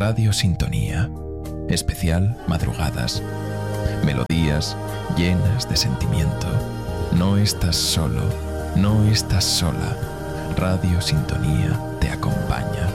Radio Sintonía. Especial madrugadas. Melodías llenas de sentimiento. No estás solo, no estás sola. Radio Sintonía te acompaña.